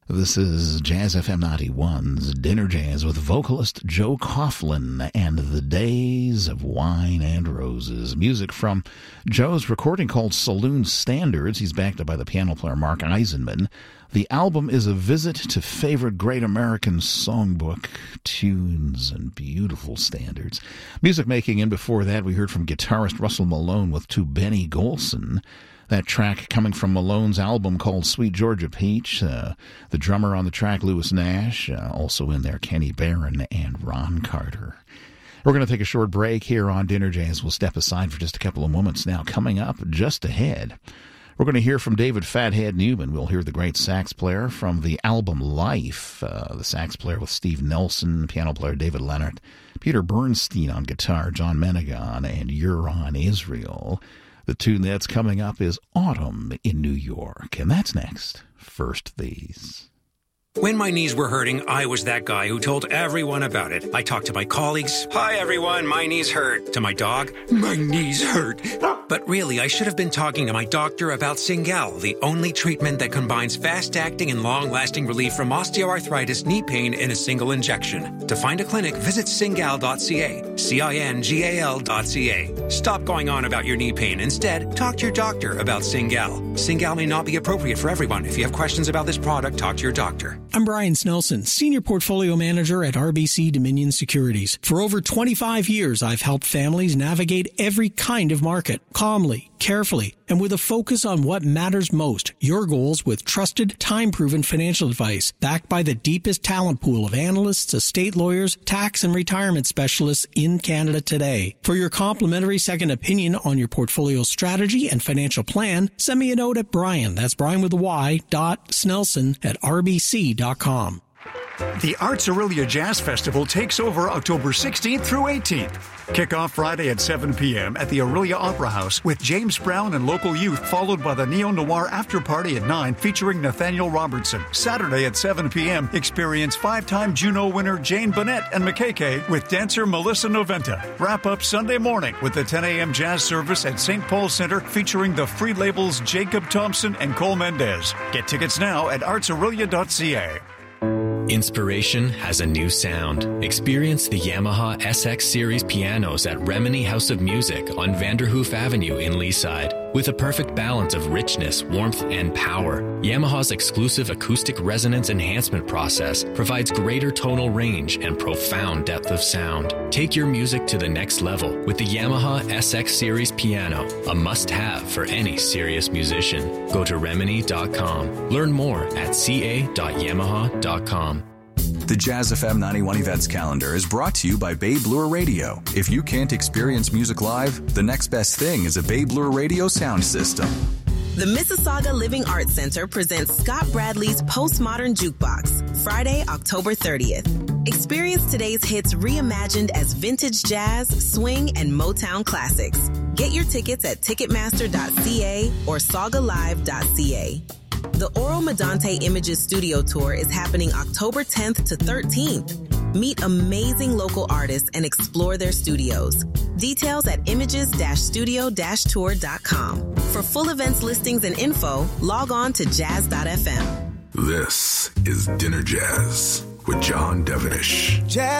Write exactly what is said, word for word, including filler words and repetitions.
This is Jazz F M ninety-one's Dinner Jazz with vocalist Joe Coughlin and the Days of Wine and Roses. Music from Joe's recording called Saloon Standards. He's backed up by the piano player Mark Eisenman. The album is a visit to favorite Great American Songbook tunes and beautiful standards. Music making, and before that we heard from guitarist Russell Malone with To Benny Golson. That track coming from Malone's album called Sweet Georgia Peach. Uh, the drummer on the track, Lewis Nash. Uh, also in there, Kenny Barron and Ron Carter. We're going to take a short break here on Dinner Jazz. We'll step aside for just a couple of moments now. Coming up just ahead, we're going to hear from David Fathead Newman. We'll hear the great sax player from the album Life. Uh, the sax player with Steve Nelson, piano player David Leonard, Peter Bernstein on guitar, John Menegon, and Euron Israel. The tune that's coming up is Autumn in New York, and that's next. First, these. When my knees were hurting, I was that guy who told everyone about it. I talked to my colleagues. Hi, everyone. My knees hurt. To my dog. My knees hurt. But really, I should have been talking to my doctor about Cingal, the only treatment that combines fast-acting and long-lasting relief from osteoarthritis knee pain in a single injection. To find a clinic, visit cingal dot c a. C I N G A L dot C A. Stop going on about your knee pain. Instead, talk to your doctor about Cingal. Cingal may not be appropriate for everyone. If you have questions about this product, talk to your doctor. I'm Brian Snelson, Senior Portfolio Manager at R B C Dominion Securities. For over twenty-five years, I've helped families navigate every kind of market, calmly, carefully, and with a focus on what matters most, your goals with trusted, time-proven financial advice, backed by the deepest talent pool of analysts, estate lawyers, tax and retirement specialists in Canada today. For your complimentary second opinion on your portfolio strategy and financial plan, send me a note at Brian, that's Brian with a Y, dot Snelson at R B C dot com. The Arts Aurelia Jazz Festival takes over October sixteenth through eighteenth. Kick off Friday at seven p.m. at the Aurelia Opera House with James Brown and local youth, followed by the neo-noir after-party at nine featuring Nathaniel Robertson. Saturday at seven p.m. experience five-time Juno winner Jane Bennett and M K K with dancer Melissa Noventa. Wrap up Sunday morning with the ten a.m. jazz service at Saint Paul Center featuring the free labels Jacob Thompson and Cole Mendez. Get tickets now at arts aurelia dot c a. Inspiration has a new sound. Experience the Yamaha S X Series pianos at Remini House of Music on Vanderhoof Avenue in Leaside. With a perfect balance of richness, warmth, and power, Yamaha's exclusive acoustic resonance enhancement process provides greater tonal range and profound depth of sound. Take your music to the next level with the Yamaha S X Series piano, a must-have for any serious musician. Go to remini dot com. Learn more at c a dot yamaha dot com. The Jazz F M ninety-one Events Calendar is brought to you by Bay Bloor Radio. If you can't experience music live, the next best thing is a Bay Bloor Radio sound system. The Mississauga Living Arts Center presents Scott Bradley's Postmodern Jukebox, Friday, October thirtieth. Experience today's hits reimagined as vintage jazz, swing, and Motown classics. Get your tickets at ticketmaster dot c a or saga live dot c a. The Oro Medante Images Studio Tour is happening October tenth to thirteenth. Meet amazing local artists and explore their studios. Details at images studio tour dot com. For full events listings and info, log on to jazz dot f m. This is Dinner Jazz with John Devenish. Jazz.